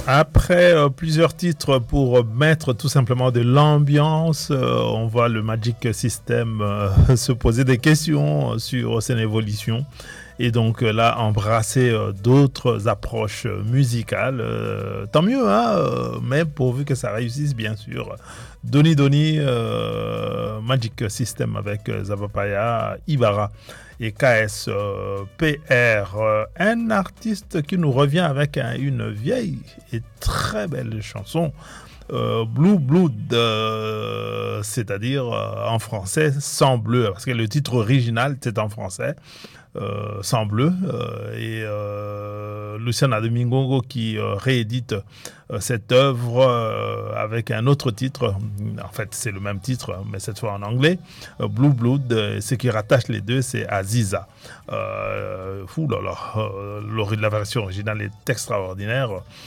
Après plusieurs titres pour mettre tout simplement de l'ambiance, on voit le Magic System se poser des questions sur son évolution et donc là embrasser d'autres approches musicales. Tant mieux, hein, mais pourvu que ça réussisse bien sûr. Doni Doni, Magic System avec Zavapaya, Ibarra et KSPR, un artiste qui nous revient avec une vieille et très belle chanson, Blue Blood, c'est-à-dire en français sans bleu, parce que le titre original c'est en français. Sans bleu Luciana Domingo qui réédite cette œuvre avec un autre titre. En fait, c'est le même titre, mais cette fois en anglais. Blue Blood. Ce qui rattache les deux, c'est Aziza. La version originale est extraordinaire.